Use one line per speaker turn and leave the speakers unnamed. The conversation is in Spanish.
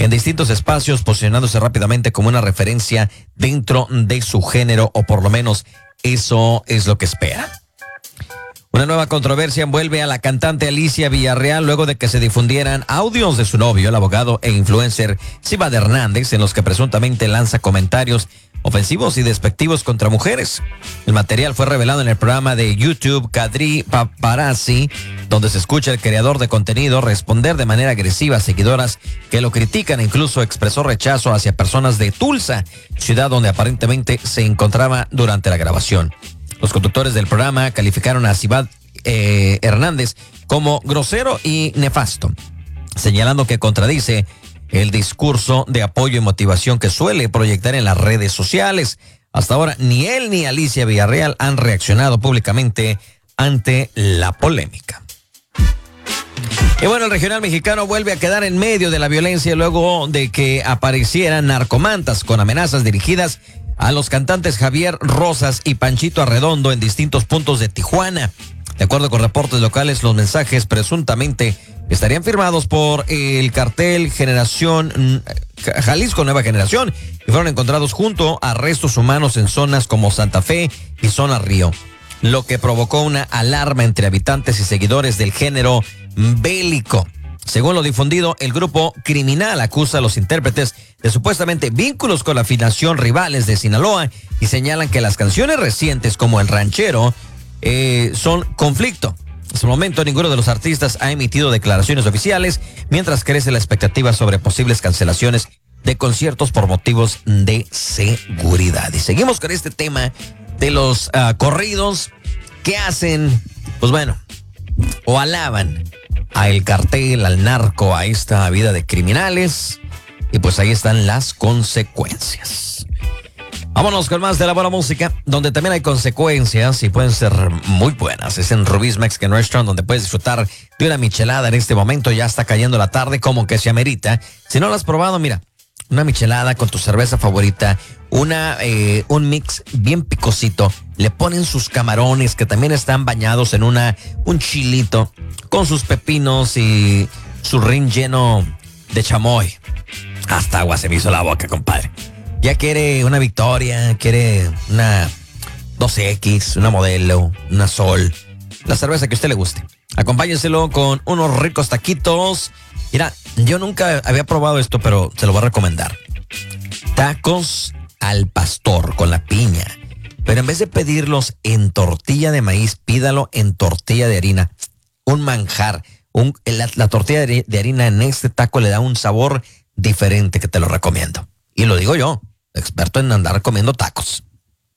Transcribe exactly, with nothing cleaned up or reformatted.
en distintos espacios, posicionándose rápidamente como una referencia dentro de su género, o por lo menos eso es lo que espera. Una nueva controversia envuelve a la cantante Alicia Villarreal luego de que se difundieran audios de su novio, el abogado e influencer Sivad Hernández, en los que presuntamente lanza comentarios ofensivos y despectivos contra mujeres. El material fue revelado en el programa de YouTube Kadri Paparazzi, donde se escucha al creador de contenido responder de manera agresiva a seguidoras que lo critican e incluso expresó rechazo hacia personas de Tulsa, ciudad donde aparentemente se encontraba durante la grabación. Los conductores del programa calificaron a Sivad eh, Hernández como grosero y nefasto, señalando que contradice el discurso de apoyo y motivación que suele proyectar en las redes sociales. Hasta ahora, ni él ni Alicia Villarreal han reaccionado públicamente ante la polémica. Y bueno, el regional mexicano vuelve a quedar en medio de la violencia luego de que aparecieran narcomantas con amenazas dirigidas a los cantantes Javier Rosas y Panchito Arredondo en distintos puntos de Tijuana. De acuerdo con reportes locales, los mensajes presuntamente estarían firmados por el cartel Generación Jalisco Nueva Generación y fueron encontrados junto a restos humanos en zonas como Santa Fe y Zona Río, lo que provocó una alarma entre habitantes y seguidores del género bélico. Según lo difundido, el grupo criminal acusa a los intérpretes de supuestamente vínculos con la afiliación rivales de Sinaloa y señalan que las canciones recientes como El Ranchero eh, son conflicto. En este momento, ninguno de los artistas ha emitido declaraciones oficiales, mientras crece la expectativa sobre posibles cancelaciones de conciertos por motivos de seguridad. Y seguimos con este tema de los uh, corridos que hacen, pues bueno, o alaban a el cartel, al narco, a esta vida de criminales, y pues ahí están las consecuencias. Vámonos con más de la buena música, donde también hay consecuencias y pueden ser muy buenas. Es en Rubí's Mexican Restaurant, donde puedes disfrutar de una michelada en este momento. Ya está cayendo la tarde, como que se amerita. Si no lo has probado, mira, una michelada con tu cerveza favorita, una eh, un mix bien picosito. Le ponen sus camarones que también están bañados en una un chilito, con sus pepinos y su rin lleno de chamoy. Hasta agua se me hizo la boca, compadre. Ya quiere una Victoria, quiere una doce equis, una Modelo, una Sol, la cerveza que a usted le guste. Acompáñenselo con unos ricos taquitos. Mira, yo nunca había probado esto, pero se lo voy a recomendar. Tacos al pastor con la piña. Pero en vez de pedirlos en tortilla de maíz, pídalo en tortilla de harina. Un manjar. Un, la, la tortilla de, de harina en este taco le da un sabor diferente que te lo recomiendo. Y lo digo yo, experto en andar comiendo tacos.